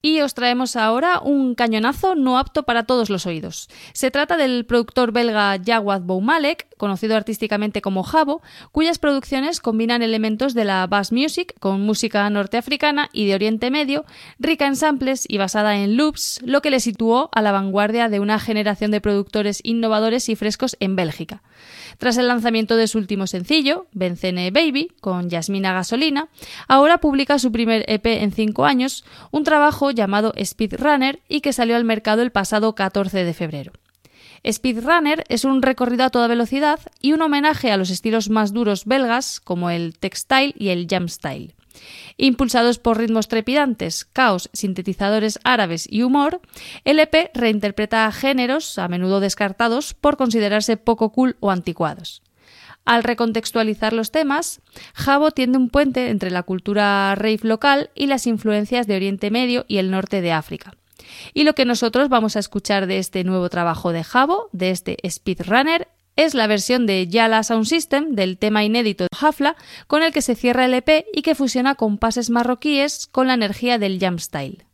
Y os traemos ahora un cañonazo no apto para todos los oídos. Se trata del productor belga Jawad Boumalek, conocido artísticamente como Jabo, cuyas producciones combinan elementos de la bass music con música norteafricana y de Oriente Medio, rica en samples y basada en loops, lo que le situó a la vanguardia de una generación de productores innovadores y frescos en Bélgica. Tras el lanzamiento de su último sencillo, Benzene Baby, con Yasmina Gasolina, ahora publica su primer EP en 5 años, un trabajo llamado Speedrunner y que salió al mercado el pasado 14 de febrero. Speedrunner es un recorrido a toda velocidad y un homenaje a los estilos más duros belgas como el textile y el jamstyle. Impulsados por ritmos trepidantes, caos, sintetizadores árabes y humor, el EP reinterpreta géneros a menudo descartados por considerarse poco cool o anticuados. Al recontextualizar los temas, Jabo tiende un puente entre la cultura rave local y las influencias de Oriente Medio y el norte de África. Y lo que nosotros vamos a escuchar de este nuevo trabajo de Jabo, de este Speedrunner, es la versión de Yala Sound System del tema inédito de Hafla, con el que se cierra el EP y que fusiona compases marroquíes con la energía del jamstyle.